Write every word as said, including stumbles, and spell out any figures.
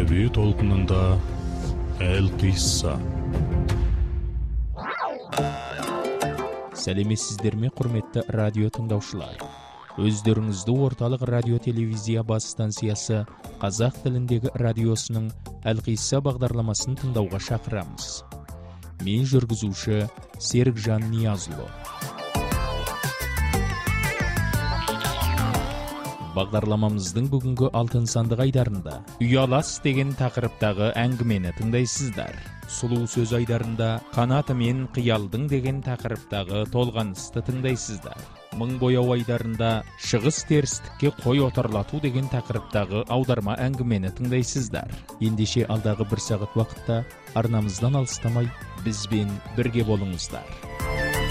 әдеби толқынында Әл-Қисса. Сәлеметсіздер ме, құрметті радио тыңдаушылар? Өздеріңізді орталық радио телевизия бас станциясы қазақ тіліндегі радиосының Әл-Қисса бағдарламасын тыңдауға шақырамыз. Мен жүргізуші Серікжан Ниязұлы. Бағдарламамыздың бүгінгі алтын сандық айдарында «Ұялас» деген тақырыптағы әңгімені тыңдайсыздар. Сұлу сөз айдарында «Қанаты мен қиялдың» деген тақырыптағы толғанысты тыңдайсыздар. Мың бояу айдарында «Шығыс терістікке қой отарлату» деген тақырыптағы аударма әңгімені тыңдайсыздар. Ендеше алдағы бір сағат уақытта арнамыздан алыстамай бізбен бірге болыңыздар.